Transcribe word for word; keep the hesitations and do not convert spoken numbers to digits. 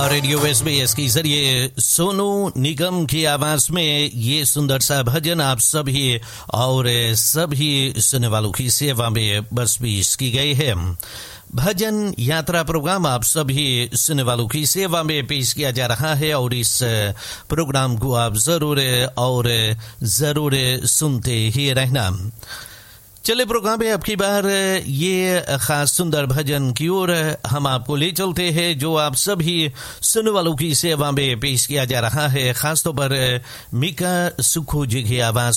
Radio SBS के जरिए सोनू निगम की आवाज में ये सुंदर सा भजन आप सभी और सभी सुनने वालों की सेवा में बस पेश की गई है। भजन यात्रा प्रोग्राम आप सभी सुनने वालों की सेवा में पेश किया जा रहा है और इस प्रोग्राम को आप जरूर और जरूर सुनते ही रहना। चले प्रोग्राम में अब की बार ये खास सुंदर भजन की ओर हम आपको ले चलते हैं जो आप सभी सुनने वालों की सेवा में पेश किया जा रहा है, खासतौर पर मीका सुखू जी की आवाज